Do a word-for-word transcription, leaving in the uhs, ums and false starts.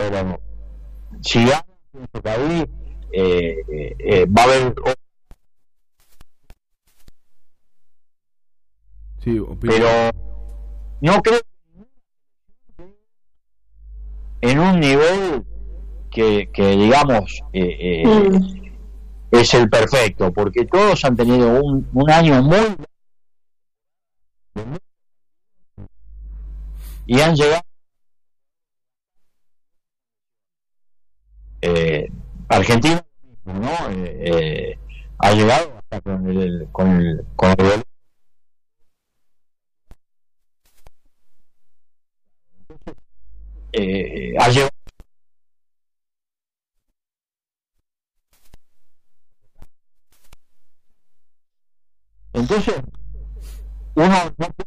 pero si gana, pienso que ahí eh, eh, eh, va a haber. Sí, opino. Pero no creo en un nivel que, que digamos eh, eh, Mm. es el perfecto, porque todos han tenido un, un año muy y han llegado eh, Argentina, ¿no? Eh, eh, ha llegado hasta con el con el, con el eh, ha llegado. Entonces uno no